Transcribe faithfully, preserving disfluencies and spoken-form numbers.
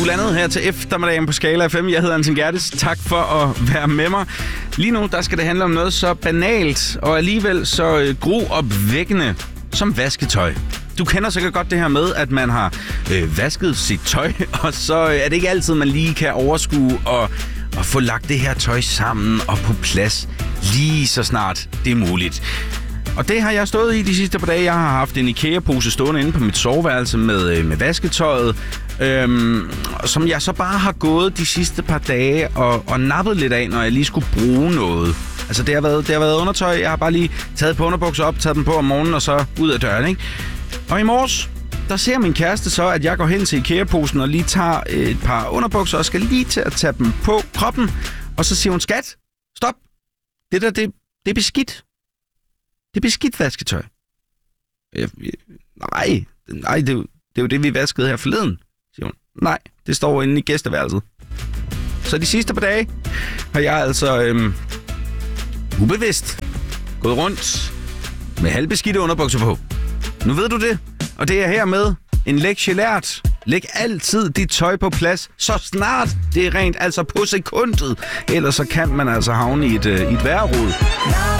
er landet her til eftermiddagen på Skala F M. Jeg hedder Anton Gertis. Tak for at være med mig. Lige nu der skal det handle om noget så banalt og alligevel så øh, gruopvækkende som vasketøj. Du kender sikkert godt det her med, at man har øh, vasket sit tøj, og så er det ikke altid, man lige kan overskue og, og få lagt det her tøj sammen og på plads lige så snart det er muligt. Og det har jeg stået i de sidste par dage. Jeg har haft en IKEA-pose stående inde på mit soveværelse med, med vasketøjet, øhm, som jeg så bare har gået de sidste par dage og, og nappet lidt af, når jeg lige skulle bruge noget. Altså det har været, det har været undertøj. Jeg har bare lige taget på underbukser op, taget dem på om morgenen og så ud af døren, ikke? Og i morges, der ser min kæreste så, at jeg går hen til IKEA-posen og lige tager et par underbukser og skal lige til at tage dem på kroppen. Og så siger hun, skat, stop. Det der, det, det er beskidt. Det er beskidt vasketøj. Jeg, jeg, nej, nej det, er jo, det er jo det, vi vaskede her forleden, siger hun. Nej, det står inde i gæsteværelset. Så de sidste par dage har jeg altså øhm, ubevidst gået rundt med halvbeskidte underbukser på. Nu ved du det, og det er hermed en lektie lært. Læg altid dit tøj på plads, så snart det er rent, altså på sekundet. Ellers så kan man altså havne i et, øh, i et værrod.